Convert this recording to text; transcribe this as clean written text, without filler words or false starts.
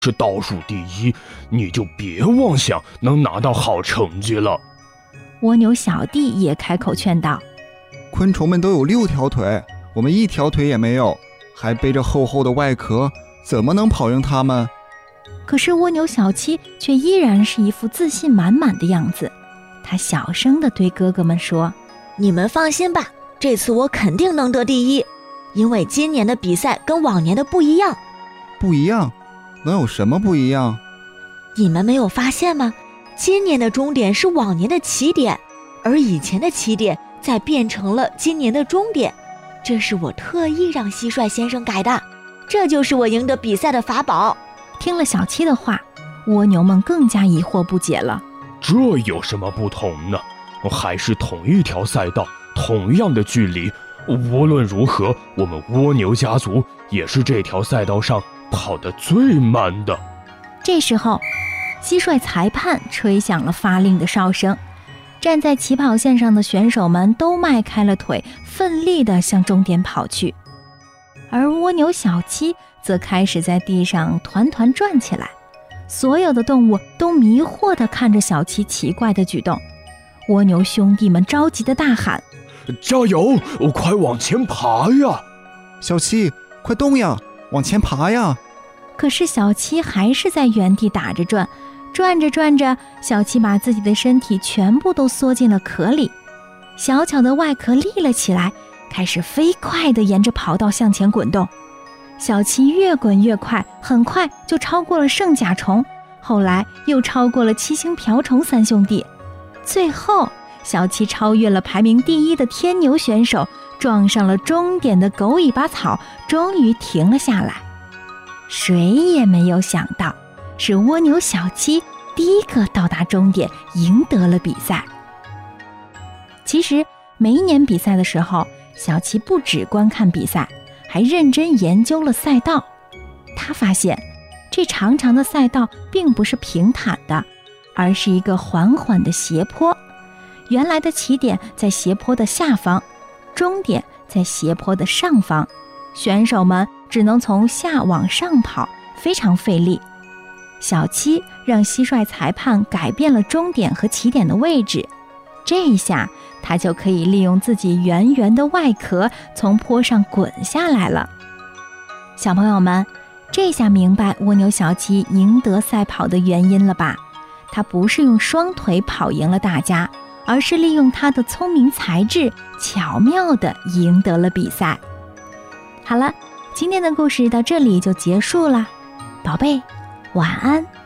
是倒数第一，你就别妄想能拿到好成绩了。 蜗牛小弟也开口劝道： 昆虫们都有6条腿，我们1条腿也没有，还背着厚厚的外壳，怎么能跑赢它们？ 可是蜗牛小七却依然是一副自信满满的样子，他小声地对哥哥们说： 你们放心吧，这次我肯定能得第一，因为今年的比赛跟往年的不一样。 不一样？能有什么不一样？ 你们没有发现吗？今年的终点是往年的起点，而以前的起点再变成了今年的终点，这是我特意让蟋蟀先生改的，这就是我赢得比赛的法宝。 听了小七的话，蜗牛们更加疑惑不解了。 这有什么不同呢？还是同一条赛道，同样的距离，无论如何，我们蜗牛家族也是这条赛道上跑得最慢的。 这时候，蟋蟀裁判吹响了发令的哨声，站在起跑线上的选手们都迈开了腿，奋力地向终点跑去。而蜗牛小七则开始在地上团团转起来，所有的动物都迷惑地看着小七奇怪的举动。蜗牛兄弟们着急地大喊： 加油，快往前爬呀！ 小七，快动呀，往前爬呀！ 可是小七还是在原地打着转，转着转着，小七把自己的身体全部都缩进了壳里，小巧的外壳立了起来，开始飞快地沿着跑道向前滚动。小七越滚越快，很快就超过了圣甲虫，后来又超过了七星瓢虫三兄弟，最后小七超越了排名第1的天牛选手，撞上了终点的狗尾巴草，终于停了下来。谁也没有想到，是蜗牛小七第一个到达终点，赢得了比赛。其实每一年比赛的时候，小七不只观看比赛，还认真研究了赛道。他发现这长长的赛道并不是平坦的，而是一个缓缓的斜坡。原来的起点在斜坡的下方，终点在斜坡的上方，选手们只能从下往上跑，非常费力。小七让蟋蟀裁判改变了终点和起点的位置，这一下他就可以利用自己圆圆的外壳从坡上滚下来了。小朋友们，这下明白蜗牛小七赢得赛跑的原因了吧？他不是用双腿跑赢了大家，而是利用他的聪明才智，巧妙地赢得了比赛。好了，今天的故事到这里就结束了，宝贝，晚安。